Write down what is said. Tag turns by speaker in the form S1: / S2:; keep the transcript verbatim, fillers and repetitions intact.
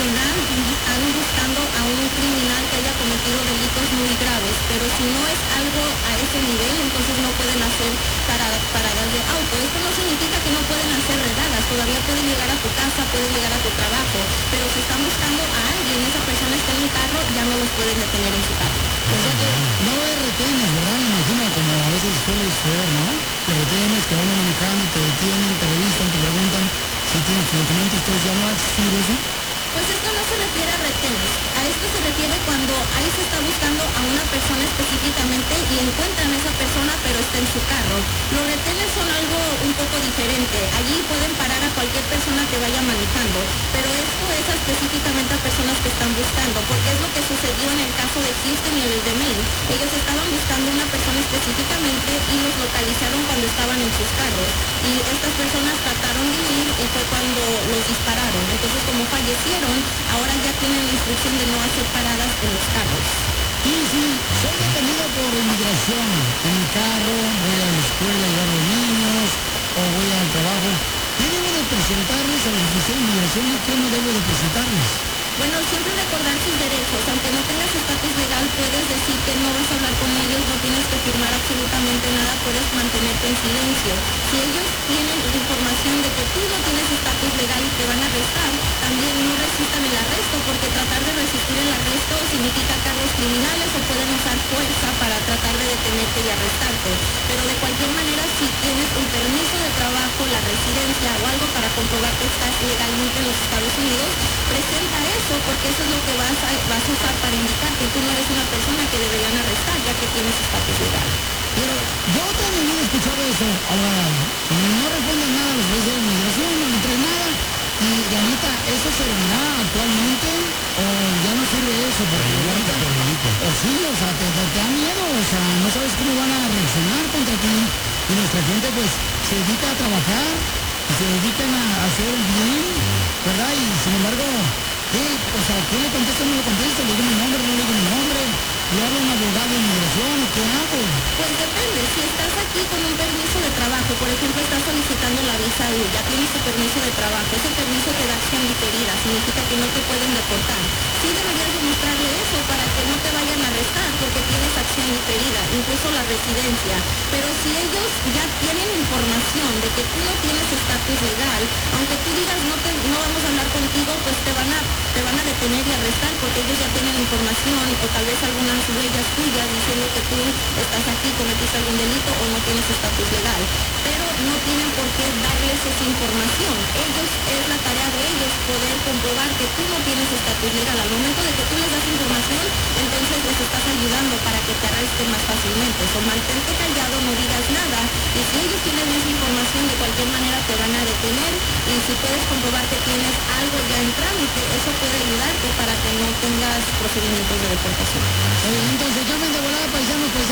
S1: general están buscando a un criminal que haya cometido delitos muy graves, pero si no es algo a ese nivel, entonces no pueden hacer paradas, paradas de auto. Esto no significa que no pueden hacer redadas, todavía pueden llegar a tu casa, pueden llegar a tu trabajo, pero si están buscando a alguien, esa persona está en un carro, ya no los pueden detener en su carro.
S2: O sea que no hay retenes, ¿verdad? Me imagino como a veces suele suceder, ¿no? Que retenes, que van manejando, te detienen, te revisan, te preguntan si tienes tus documentos, entonces ya no va a existir eso.
S1: Pues esto no se refiere a retenes, a esto se refiere cuando ahí se está buscando a una persona específicamente y encuentran a esa persona pero está en su carro. Los retenes son algo un poco diferente, allí pueden parar a cualquier persona que vaya manejando, pero esto es específicamente a personas que están buscando, porque es lo que sucedió en el caso de Houston y el de Maine. Ellos estaban buscando a una persona específicamente y los localizaron cuando estaban en sus carros, y estas personas trataron de huir y fue cuando los dispararon. Entonces, como fallecieron, ahora ya tienen la instrucción de no hacer paradas en los carros.
S2: Sí, sí, soy detenido por inmigración en mi carro, voy a la escuela a llevar a los niños o voy al trabajo. ¿Qué debo de presentarles a la oficina de inmigración y qué no debo de presentarles?
S1: Bueno, siempre recordar sus derechos. Aunque no tengas estatus legal, puedes decir que no vas a hablar con ellos, no tienes que firmar absolutamente nada, puedes mantenerte en silencio. Si ellos tienen información de que tú no tienes estatus legal y te van a arrestar, también no resistan el arresto, porque tratar de resistir el arresto significa cargos criminales o pueden usar fuerza para tratar de detenerte y arrestarte. Pero de cualquier manera, si tienes un permiso de trabajo, la residencia o algo para comprobar que estás legalmente en los Estados Unidos, presenta eso, porque eso es lo que vas a, vas a usar para indicar que tú no eres una persona que deberían arrestar, ya que tienes estatus legal.
S2: Pero yo también he escuchado eso, abogado. No responden nada a los jueces de inmigración, no entren nada. Y la neta, ¿eso servirá actualmente o ya no sirve eso? Porque la neta, o sí, o sea, te, te, te da miedo, o sea, no sabes cómo van a reaccionar contra ti. Y nuestra gente pues se dedica a trabajar y se dedican a hacer el bien, ¿verdad? Y sin embargo, ¿qué? O sea, ¿qué le contesto? No le contesto, le digo mi nombre, no le digo mi nombre. ¿Le hablo a un abogado de inmigración? ¿Qué hago?
S1: Pues depende, si estás aquí con un permiso de trabajo, por ejemplo, estás solicitando la visa U, ya tienes tu permiso de trabajo, ese permiso te da acción diferida, significa que no te pueden deportar. Sí deberías demostrarle eso para que no te vayan a arrestar, porque tienes acción diferida, incluso la residencia. Pero si ellos ya tienen información de que tú no tienes estatus legal, aunque tú digas no, te, no vamos a hablar contigo, pues te van a, te van a detener y arrestar, porque ellos ya tienen información o tal vez algunas huellas tuyas diciendo que tú estás aquí, cometiste algún delito o no tienes estatus legal, pero no tienen por qué darles esa información. Ellos, es la tarea de ellos poder comprobar que tú no tienes estatus legal. Al momento de que tú les das información, entonces les estás ayudando para que te arresten más fácilmente. O mantente callado, no digas nada, y si ellos tienen esa información, de cualquier manera te van a detener, y si puedes comprobar que tienes algo ya en trámite, eso puede ayudarte para que no tengas procedimientos de deportación.
S2: Oye, entonces llamen de volada, paisanos, pues